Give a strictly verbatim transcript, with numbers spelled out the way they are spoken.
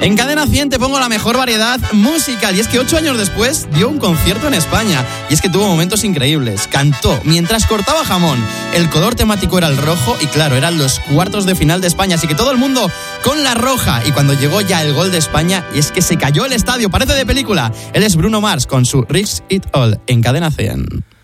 En Cadena cien te pongo la mejor variedad musical. Y es que ocho años después dio un concierto en España. Y es que tuvo momentos increíbles. Cantó mientras cortaba jamón. El color temático era el rojo y claro, eran los cuartos de final de España. Así que todo el mundo con la roja. Y cuando llegó ya el gol de España, y es que se cayó el estadio. Parece de película. Él es Bruno Mars con su Risk It All en Cadena cien.